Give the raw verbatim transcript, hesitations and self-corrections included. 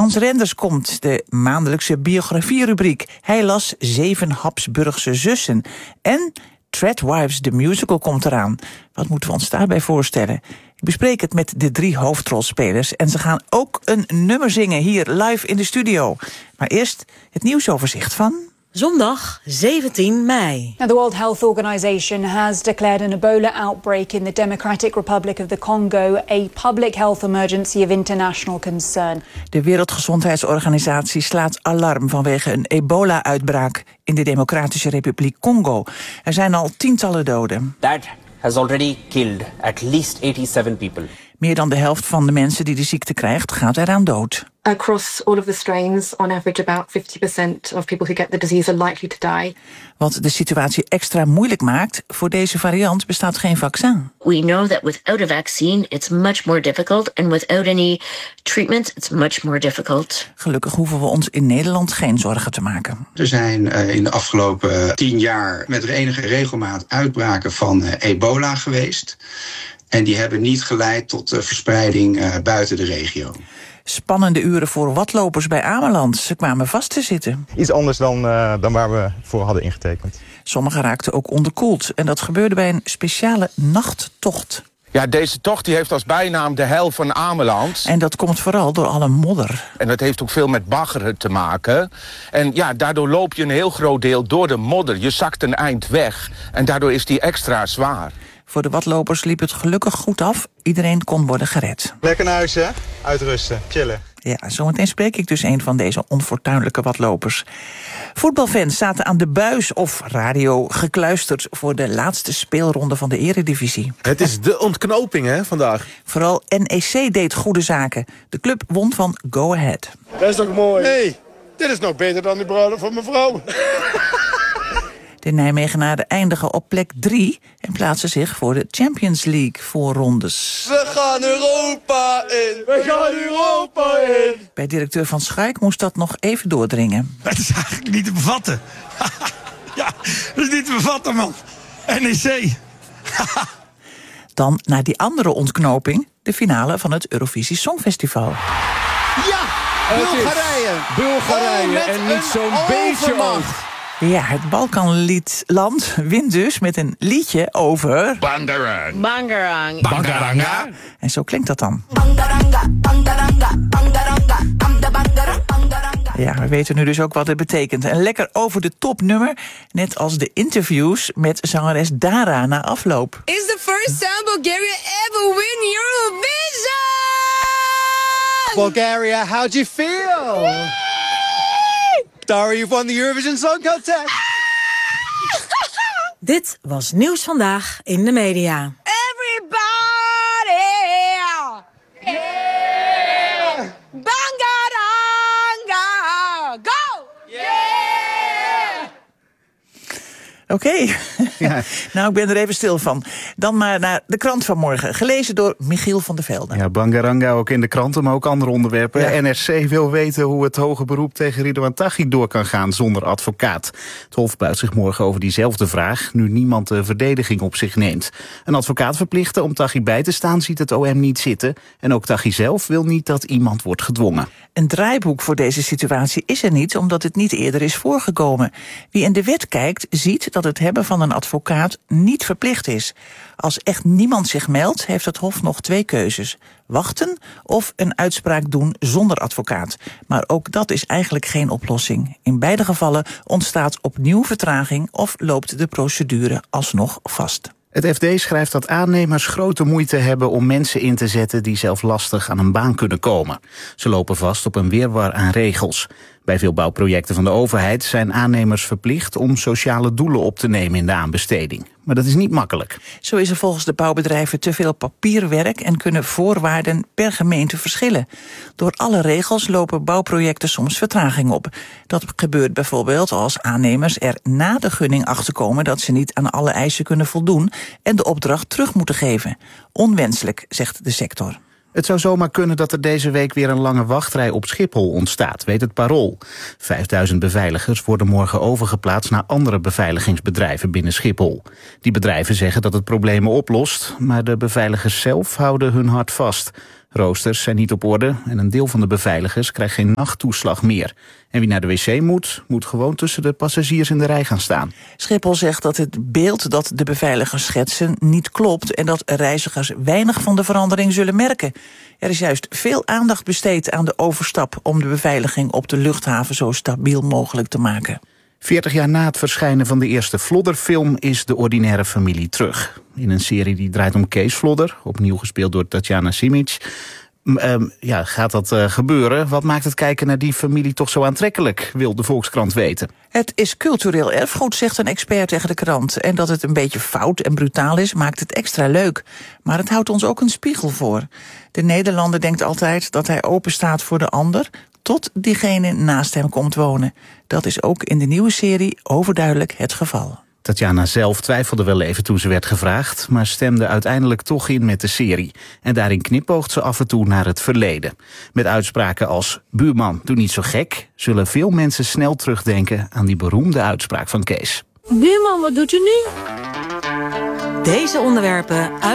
Hans Renders komt, de maandelijkse biografierubriek. Hij las Zeven Habsburgse zussen. En Treadwives, de musical, komt eraan. Wat moeten we ons daarbij voorstellen? Ik bespreek het met de drie hoofdrolspelers en ze gaan ook een nummer zingen hier live in de studio. Maar eerst het nieuwsoverzicht van zondag zeventien mei. Now, the World Health Organization has declared an Ebola outbreak in the Democratic Republic of the Congo a public health emergency of international concern. De Wereldgezondheidsorganisatie slaat alarm vanwege een ebola-uitbraak in de Democratische Republiek Congo. Er zijn al tientallen doden. That has already killed at least eighty-seven people. Meer dan de helft van de mensen die de ziekte krijgt gaat eraan dood. Across all of the strains, on average about fifty percent of people who get the disease are likely to die. Wat de situatie extra moeilijk maakt, voor deze variant bestaat geen vaccin. We know that without a vaccine it's much more difficult and without any treatment it's much more difficult. Gelukkig hoeven we ons in Nederland geen zorgen te maken. Er zijn uh, in de afgelopen tien jaar met enige regelmaat uitbraken van uh, ebola geweest. En die hebben niet geleid tot uh, verspreiding uh, buiten de regio. Spannende uren voor watlopers bij Ameland. Ze kwamen vast te zitten. Iets anders dan, uh, dan waar we voor hadden ingetekend. Sommigen raakten ook onderkoeld. En dat gebeurde bij een speciale nachttocht. Ja, deze tocht die heeft als bijnaam de hel van Ameland. En dat komt vooral door alle modder. En dat heeft ook veel met baggeren te maken. En ja, daardoor loop je een heel groot deel door de modder. Je zakt een eind weg. En daardoor is die extra zwaar. Voor de watlopers liep het gelukkig goed af. Iedereen kon worden gered. Lekker naar huis, hè? Uitrusten, chillen. Ja, zometeen spreek ik dus een van deze onfortuinlijke watlopers. Voetbalfans zaten aan de buis of radio gekluisterd voor de laatste speelronde van de Eredivisie. Het is de ontknoping, hè, vandaag. Vooral N E C deed goede zaken. De club won van Go Ahead. Dat is toch mooi? Nee, dit is nog beter dan die bruiloft van mijn vrouw. De Nijmegenaren eindigen op plek drie en plaatsen zich voor de Champions League voorrondes. We gaan Europa in! We gaan Europa in! Bij directeur Van Schaik moest dat nog even doordringen. Dat is eigenlijk niet te bevatten. Ja, dat is niet te bevatten, man. N E C. Dan naar die andere ontknoping, de finale van het Eurovisie Songfestival. Ja, Bulgarije. Bulgarije oh, en niet zo'n beetje ook. Ja, het Balkanliedland wint dus met een liedje over Bangarang. Bangarang. Bangaranga. En zo klinkt dat dan. Ja, we weten nu dus ook wat het betekent. Een lekker over de top nummer, net als de interviews met zangeres Dara na afloop. Is the first time Bulgaria ever win Eurovision! Bulgaria, how'd you feel? Yay! Dara, you've won the Eurovision Song Contest! Dit was Nieuws Vandaag in de media. Everybody! Yeah! Bangaranga! Go! Yeah! Oké, okay. Ja. Nou, ik ben er even stil van. Dan maar naar de krant van morgen, gelezen door Michiel van der Velde. Ja, Bangaranga ook in de kranten, maar ook andere onderwerpen. Ja. N R C wil weten hoe het hoge beroep tegen Ridouan Taghi door kan gaan zonder advocaat. Het Hof buigt zich morgen over diezelfde vraag, nu niemand de verdediging op zich neemt. Een advocaat verplichten om Taghi bij te staan ziet het O M niet zitten. En ook Taghi zelf wil niet dat iemand wordt gedwongen. Een draaiboek voor deze situatie is er niet, omdat het niet eerder is voorgekomen. Wie in de wet kijkt, ziet dat het hebben van een advocaat niet verplicht is. Als echt niemand zich meldt, heeft het Hof nog twee keuzes. Wachten of een uitspraak doen zonder advocaat. Maar ook dat is eigenlijk geen oplossing. In beide gevallen ontstaat opnieuw vertraging of loopt de procedure alsnog vast. Het F D schrijft dat aannemers grote moeite hebben om mensen in te zetten die zelf lastig aan een baan kunnen komen. Ze lopen vast op een wirwar aan regels. Bij veel bouwprojecten van de overheid zijn aannemers verplicht om sociale doelen op te nemen in de aanbesteding. Maar dat is niet makkelijk. Zo is er volgens de bouwbedrijven te veel papierwerk en kunnen voorwaarden per gemeente verschillen. Door alle regels lopen bouwprojecten soms vertraging op. Dat gebeurt bijvoorbeeld als aannemers er na de gunning achterkomen dat ze niet aan alle eisen kunnen voldoen en de opdracht terug moeten geven. Onwenselijk, zegt de sector. Het zou zomaar kunnen dat er deze week weer een lange wachtrij op Schiphol ontstaat, weet het Parool. vijfduizend beveiligers worden morgen overgeplaatst naar andere beveiligingsbedrijven binnen Schiphol. Die bedrijven zeggen dat het problemen oplost, maar de beveiligers zelf houden hun hart vast. Roosters zijn niet op orde en een deel van de beveiligers krijgt geen nachttoeslag meer. En wie naar de wc moet, moet gewoon tussen de passagiers in de rij gaan staan. Schiphol zegt dat het beeld dat de beveiligers schetsen niet klopt en dat reizigers weinig van de verandering zullen merken. Er is juist veel aandacht besteed aan de overstap om de beveiliging op de luchthaven zo stabiel mogelijk te maken. veertig jaar na het verschijnen van de eerste Vlodder-film is De Ordinaire Familie terug. In een serie die draait om Kees Vlodder, opnieuw gespeeld door Tatjana Simic. Um, ja, gaat dat uh, gebeuren? Wat maakt het kijken naar die familie toch zo aantrekkelijk, wil de Volkskrant weten. Het is cultureel erfgoed, zegt een expert tegen de krant. En dat het een beetje fout en brutaal is, maakt het extra leuk. Maar het houdt ons ook een spiegel voor. De Nederlander denkt altijd dat hij open staat voor de ander, tot diegene naast hem komt wonen. Dat is ook in de nieuwe serie overduidelijk het geval. Tatjana zelf twijfelde wel even toen ze werd gevraagd, maar stemde uiteindelijk toch in met de serie. En daarin knipoogt ze af en toe naar het verleden. Met uitspraken als buurman, doe niet zo gek, zullen veel mensen snel terugdenken aan die beroemde uitspraak van Kees. Buurman, wat doet u nu? Deze onderwerpen uit